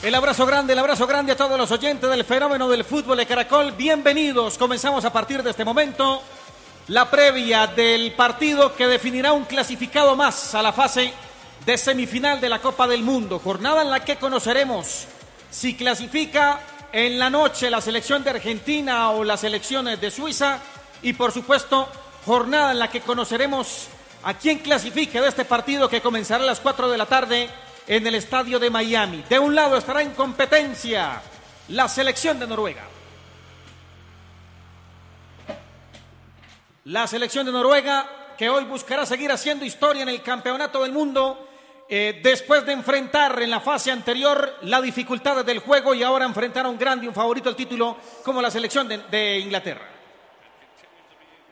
El abrazo grande a todos los oyentes del fenómeno del fútbol de Caracol. Bienvenidos. Comenzamos a partir de este momento la previa del partido que definirá un clasificado más a la fase de semifinal de la Copa del Mundo. Jornada en la que conoceremos si clasifica en la noche la selección de Argentina o las selecciones de Suiza. Y por supuesto, jornada en la que conoceremos a quién clasifique de este partido que comenzará a las 4 de la tarde en el estadio de Miami. De un lado estará en competencia la selección de Noruega. La selección de Noruega que hoy buscará seguir haciendo historia en el campeonato del mundo después de enfrentar en la fase anterior las dificultades del juego y ahora enfrentar a un grande y un favorito al título como la selección de Inglaterra.